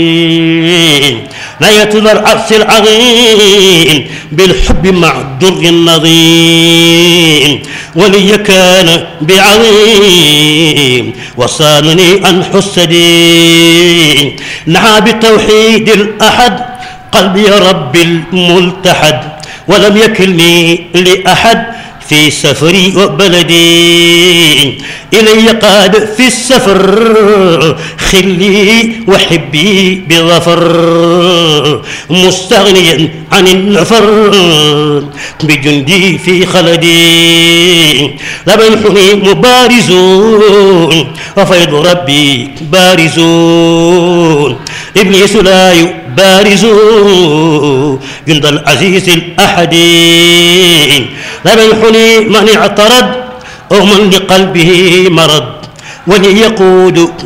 ناية العرش العظيم بالحب مع الدر النظيم ولي كان بعظيم وصانني عن حسدي نعى بالتوحيد الأحد قلبي رب الملتحد ولم يكلني لأحد في سفري وبلدي إلي قاد في السفر خلي وحبي بظفر مستغنيا عن النفر بجندي في خلدي لمنحني مبارزون وفيض ربي بارزون إبليس لا يبارزون جند العزيز الأحد لمنحني من اعترض أو من لقلبه مرض وليقود